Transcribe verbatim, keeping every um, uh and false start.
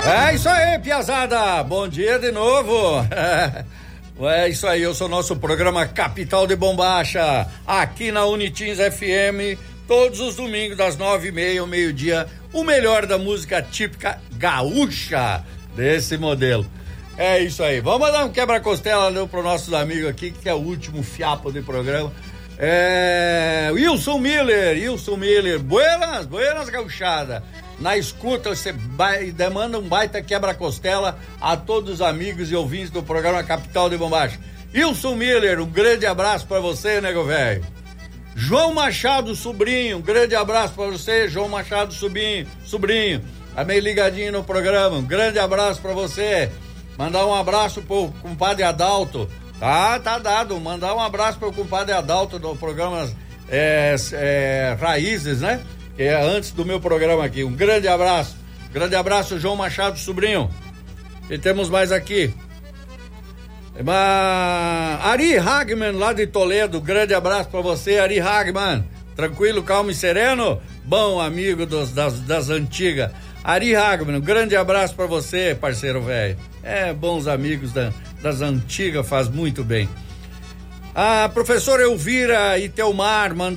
É isso aí, piazada, bom dia de novo. É isso aí, eu sou nosso programa Capital de Bombacha, aqui na Unitins F M, todos os domingos das nove e meia ao meio-dia, o melhor da música típica gaúcha desse modelo. É isso aí, vamos dar um quebra-costela pro nossos amigos aqui, que é o último fiapo de programa. É, Wilson Miller, Wilson Miller, buenas, buenas gauchada. Na escuta, você demanda um baita quebra-costela a todos os amigos e ouvintes do programa Capital de Bombacha. Wilson Miller, um grande abraço pra você, nego velho. João Machado Sobrinho, um grande abraço pra você, João Machado Sobrinho, sobrinho, tá meio ligadinho no programa, um grande abraço pra você. Mandar um abraço pro compadre Adalto, tá, tá dado, mandar um abraço pro compadre Adalto do programa é, é, Raízes, né? Que é antes do meu programa aqui. Um grande abraço. Grande abraço, João Machado Sobrinho. E temos mais aqui. Uma... Ari Hagman, lá de Toledo. Grande abraço pra você, Ari Hagman. Tranquilo, calmo e sereno? Bom amigo dos, das, das antigas. Ari Hagman, um grande abraço pra você, parceiro velho. É, bons amigos da, das antigas, faz muito bem. A professora Elvira Itelmar manda